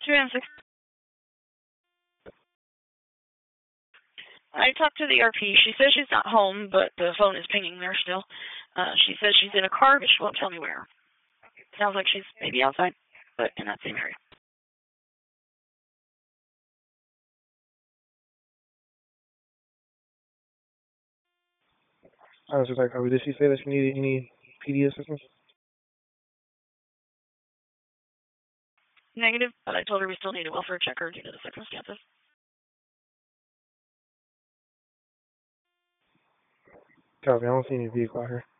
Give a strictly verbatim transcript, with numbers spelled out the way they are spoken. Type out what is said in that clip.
two and six. I talked to the R P. She says she's not home, but the phone is pinging there still. Uh, she says she's in a car, but she won't tell me where. Sounds like she's maybe outside, but in that same area. I was just like, did she say that she needed any P D assistance? Negative, but I told her we still need a welfare checker due to the circumstances. Copy, I don't see any vehicle out here.